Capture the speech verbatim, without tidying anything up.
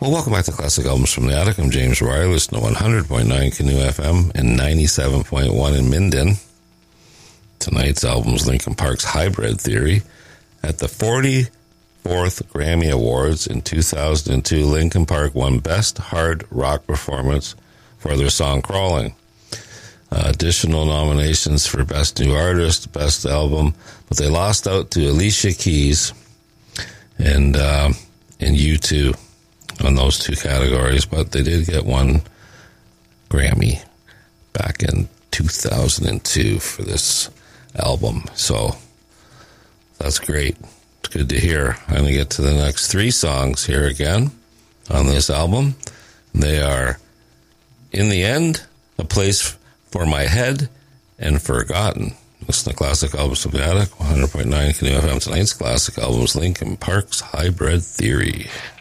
Well, welcome back to Classic Albums from the Attic. I'm James Riley, listening to one hundred point nine Canoe F M and ninety-seven point one in Minden. Tonight's album is Linkin Park's Hybrid Theory. At the forty-fourth Grammy Awards in two thousand two, Linkin Park won Best Hard Rock Performance for their song Crawling. Uh, additional nominations for Best New Artist, Best Album, but they lost out to Alicia Keys and, uh, and U two. On those two categories, but they did get one Grammy back in two thousand two for this album. So that's great. It's good to hear. I'm going to get to the next three songs here again on this album. They are In the End, A Place for My Head, and Forgotten. Listen to Classic Albums from the Attic, one hundred point nine Canoe F M. Tonight's classic album is Linkin Park's Hybrid Theory.